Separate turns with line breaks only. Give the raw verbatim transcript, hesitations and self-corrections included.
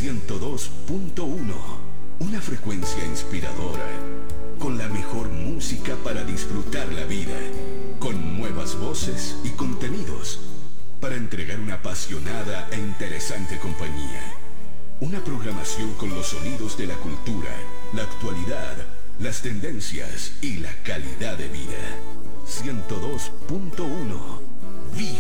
ciento dos punto uno, una frecuencia inspiradora, con la mejor música para disfrutar la vida, con nuevas voces y contenidos, para entregar una apasionada e interesante compañía. Una programación con los sonidos de la cultura, la actualidad, las tendencias y la calidad de vida. ciento dos punto uno.